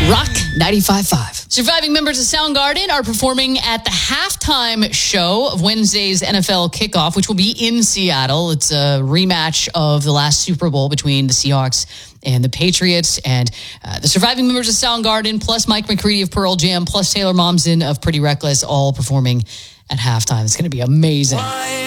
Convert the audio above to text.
Rock 95.5. Surviving members of Soundgarden are performing at the halftime show of Wednesday's NFL kickoff, which will be in Seattle. It's a rematch of the last Super Bowl between the Seahawks and the Patriots. And the surviving members of Soundgarden, plus Mike McCready of Pearl Jam, plus Taylor Momsen of Pretty Reckless, all performing at halftime. It's going to be amazing.